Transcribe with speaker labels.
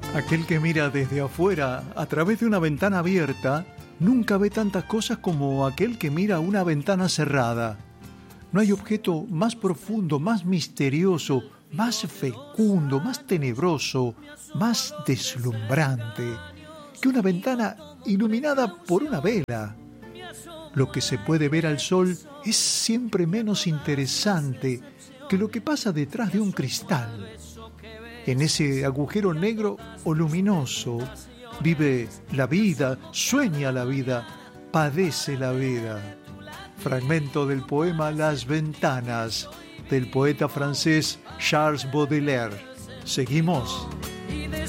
Speaker 1: Aquel que mira desde afuera, a través de una ventana abierta, nunca ve tantas cosas como aquel que mira una ventana cerrada. No hay objeto más profundo, más misterioso, más fecundo, más tenebroso, más deslumbrante que una ventana iluminada por una vela. Lo que se puede ver al sol es siempre menos interesante que lo que pasa detrás de un cristal. En ese agujero negro o luminoso vive la vida, sueña la vida, padece la vida. Fragmento del poema Las ventanas, del poeta francés Charles Baudelaire. Seguimos.